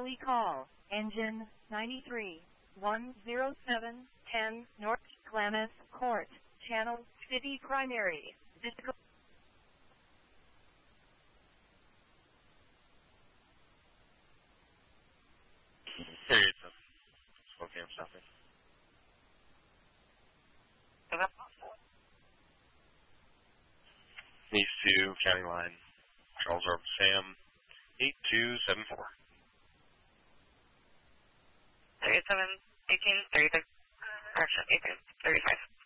Charlie call, engine 93, 10710 North Glamis Court, Channel City Primary. Period. Spokane stopping. Needs to county line. Charles Road Sam 8274. 37, 18, 36, actually 18, 35.